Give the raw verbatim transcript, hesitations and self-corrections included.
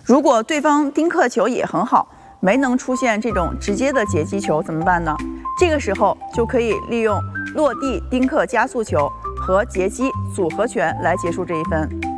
如果对方丁克球也很好，没能出现这种直接的截击球怎么办呢？这个时候就可以利用落地丁克加速球和截击组合拳来结束这一分。